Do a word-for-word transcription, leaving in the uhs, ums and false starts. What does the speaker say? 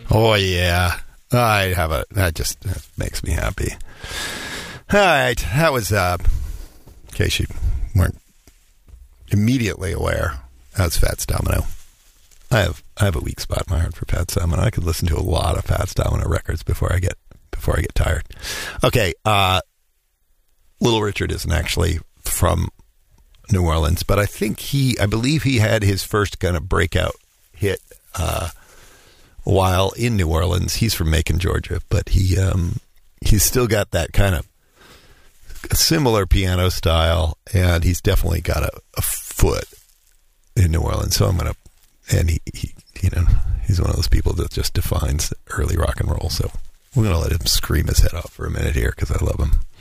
Oh, yeah. I have a... That just that makes me happy. All right. That was, uh, in case you weren't immediately aware, that's Fats Domino. I have I have a weak spot in my heart for Fats Domino. I could listen to a lot of Fats Domino records before I get before I get tired. Okay. Uh, Little Richard isn't actually from New Orleans, but I think he... I believe he had his first kind of breakout hit uh, while in New Orleans. He's from Macon, Georgia, but he um, he's still got that kind of similar piano style, and he's definitely got a, a foot in New Orleans. So I'm gonna, and he, he, you know, he's one of those people that just defines early rock and roll. So we're gonna let him scream his head off for a minute here because I love him.